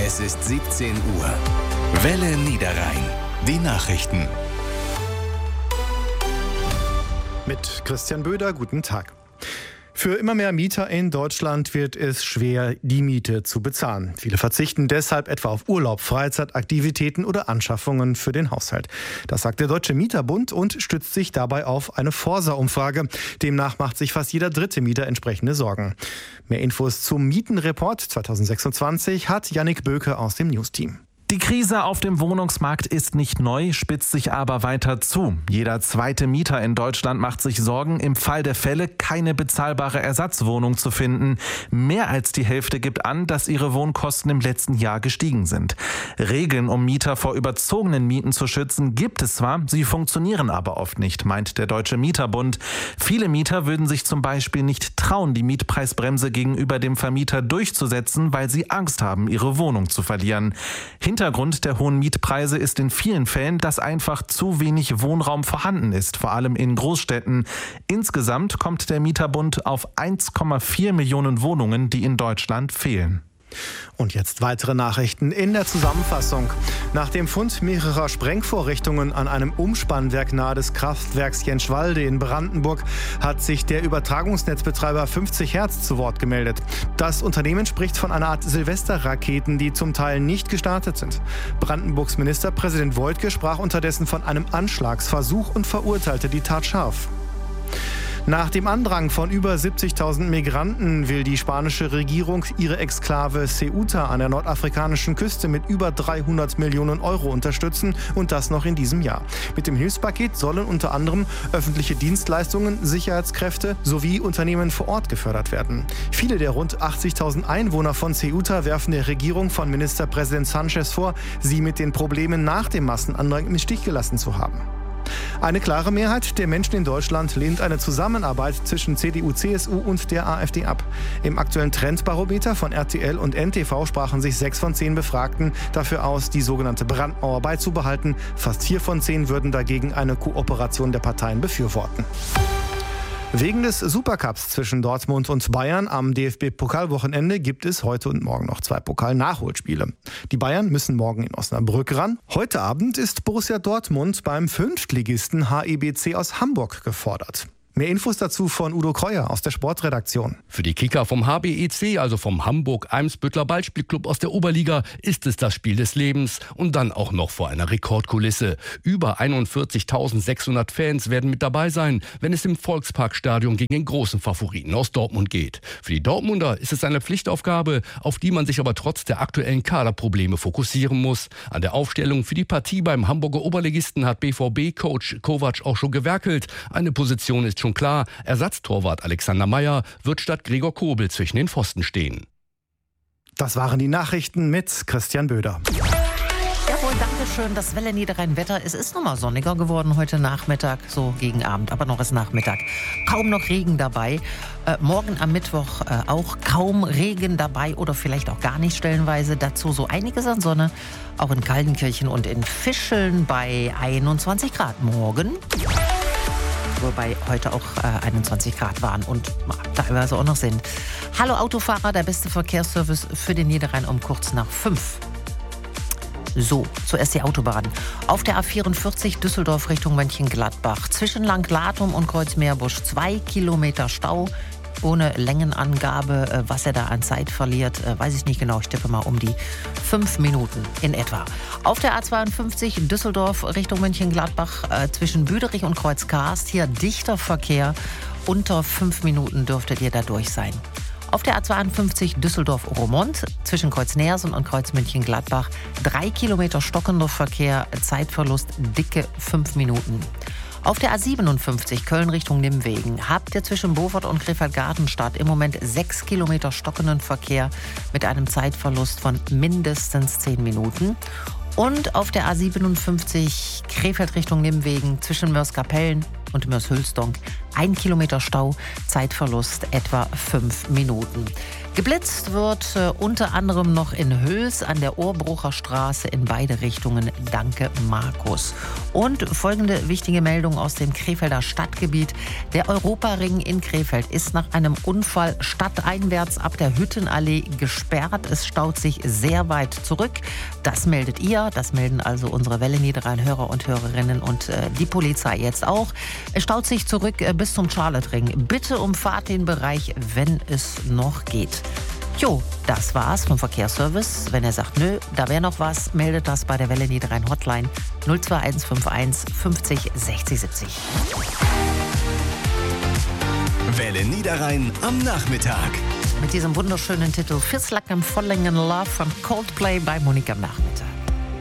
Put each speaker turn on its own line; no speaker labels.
Es ist 17 Uhr. Welle Niederrhein. Die Nachrichten.
Mit Christian Böder, guten Tag. Für immer mehr Mieter in Deutschland wird es schwer, die Miete zu bezahlen. Viele verzichten deshalb etwa auf Urlaub, Freizeitaktivitäten oder Anschaffungen für den Haushalt. Das sagt der Deutsche Mieterbund und stützt sich dabei auf eine Forsa-Umfrage. Demnach macht sich fast jeder dritte Mieter entsprechende Sorgen. Mehr Infos zum Mietenreport 2026 hat Yannick Böke aus dem News-Team.
Die Krise auf dem Wohnungsmarkt ist nicht neu, spitzt sich aber weiter zu. Jeder zweite Mieter in Deutschland macht sich Sorgen, im Fall der Fälle keine bezahlbare Ersatzwohnung zu finden. Mehr als die Hälfte gibt an, dass ihre Wohnkosten im letzten Jahr gestiegen sind. Regeln, um Mieter vor überzogenen Mieten zu schützen, gibt es zwar, sie funktionieren aber oft nicht, meint der Deutsche Mieterbund. Viele Mieter würden sich zum Beispiel nicht trauen, die Mietpreisbremse gegenüber dem Vermieter durchzusetzen, weil sie Angst haben, ihre Wohnung zu verlieren. Hintergrund der hohen Mietpreise ist in vielen Fällen, dass einfach zu wenig Wohnraum vorhanden ist, vor allem in Großstädten. Insgesamt kommt der Mieterbund auf 1,4 Millionen Wohnungen, die in Deutschland fehlen.
Und jetzt weitere Nachrichten in der Zusammenfassung. Nach dem Fund mehrerer Sprengvorrichtungen an einem Umspannwerk nahe des Kraftwerks Jenschwalde in Brandenburg hat sich der Übertragungsnetzbetreiber 50 Hertz zu Wort gemeldet. Das Unternehmen spricht von einer Art Silvesterraketen, die zum Teil nicht gestartet sind. Brandenburgs Ministerpräsident Woidke sprach unterdessen von einem Anschlagsversuch und verurteilte die Tat scharf. Nach dem Andrang von über 70.000 Migranten will die spanische Regierung ihre Exklave Ceuta an der nordafrikanischen Küste mit über 300 Millionen Euro unterstützen und das noch in diesem Jahr. Mit dem Hilfspaket sollen unter anderem öffentliche Dienstleistungen, Sicherheitskräfte sowie Unternehmen vor Ort gefördert werden. Viele der rund 80.000 Einwohner von Ceuta werfen der Regierung von Ministerpräsident Sanchez vor, sie mit den Problemen nach dem Massenandrang im Stich gelassen zu haben. Eine klare Mehrheit der Menschen in Deutschland lehnt eine Zusammenarbeit zwischen CDU, CSU und der AfD ab. Im aktuellen Trendbarometer von RTL und NTV sprachen sich 6 von 10 Befragten dafür aus, die sogenannte Brandmauer beizubehalten. Fast 4 von 10 würden dagegen eine Kooperation der Parteien befürworten. Wegen des Supercups zwischen Dortmund und Bayern am DFB-Pokalwochenende gibt es heute und morgen noch 2 Pokal-Nachholspiele. Die Bayern müssen morgen in Osnabrück ran. Heute Abend ist Borussia Dortmund beim Fünftligisten HEBC aus Hamburg gefordert. Mehr Infos dazu von Udo Kreuer aus der Sportredaktion.
Für die Kicker vom HBEC, also vom Hamburg-Eimsbüttler Ballspielclub aus der Oberliga, ist es das Spiel des Lebens und dann auch noch vor einer Rekordkulisse. Über 41.600 Fans werden mit dabei sein, wenn es im Volksparkstadion gegen den großen Favoriten aus Dortmund geht. Für die Dortmunder ist es eine Pflichtaufgabe, auf die man sich aber trotz der aktuellen Kaderprobleme fokussieren muss. An der Aufstellung für die Partie beim Hamburger Oberligisten hat BVB-Coach Kovac auch schon gewerkelt. Eine Position ist schon klar, Ersatztorwart Alexander Meyer wird statt Gregor Kobel zwischen den Pfosten stehen.
Das waren die Nachrichten mit Christian Böder.
Jawohl, danke schön. Das Welle Niederrhein-Wetter. Es ist nochmal sonniger geworden heute Nachmittag, so gegen Abend, aber noch ist Nachmittag. Kaum noch Regen dabei. Morgen am Mittwoch auch kaum Regen dabei oder vielleicht auch gar nicht stellenweise. Dazu so einiges an Sonne, auch in Kaltenkirchen und in Fischeln bei 21 Grad morgen. Wobei heute auch 21 Grad waren und teilweise auch noch sind. Hallo Autofahrer, der beste Verkehrsservice für den Niederrhein um kurz nach 5. So, zuerst die Autobahn. Auf der A44 Düsseldorf Richtung Mönchengladbach. Zwischen Langlatum und Kreuzmeerbusch 2 Kilometer Stau. Ohne Längenangabe, was er da an Zeit verliert, weiß ich nicht genau. Ich tippe mal um die 5 Minuten in etwa. Auf der A52 Düsseldorf Richtung Mönchengladbach zwischen Büderich und Kreuzkarst. Hier dichter Verkehr. Unter 5 Minuten dürftet ihr da durch sein. Auf der A52 Düsseldorf-Ohremont zwischen Kreuz-Neersen und Kreuz-Mönchengladbach 3 Kilometer stockender Verkehr, Zeitverlust dicke 5 Minuten. Auf der A57 Köln Richtung Nimwegen habt ihr zwischen Beaufort und Krefeld-Gartenstadt im Moment 6 Kilometer stockenden Verkehr mit einem Zeitverlust von mindestens 10 Minuten. Und auf der A57 Krefeld Richtung Nimwegen zwischen Mörs-Kapellen und Mörs-Hülsdonk 1 Kilometer Stau, Zeitverlust etwa 5 Minuten. Geblitzt wird unter anderem noch in Hüls an der Ohrbrucher Straße in beide Richtungen. Danke, Markus. Und folgende wichtige Meldung aus dem Krefelder Stadtgebiet. Der Europaring in Krefeld ist nach einem Unfall stadteinwärts ab der Hüttenallee gesperrt. Es staut sich sehr weit zurück. Das meldet ihr, das melden also unsere Welle Niederrhein-Hörer und Hörerinnen und die Polizei jetzt auch. Es staut sich zurück bis zum Charlotte-Ring. Bitte umfahrt den Bereich, wenn es noch geht. Jo, das war's vom Verkehrsservice. Wenn er sagt, nö, da wäre noch was, meldet das bei der Welle Niederrhein Hotline 02151 50 60 70.
Welle Niederrhein am Nachmittag.
Mit diesem wunderschönen Titel Feels Like I'm Falling in Love von Coldplay bei Monik am Nachmittag.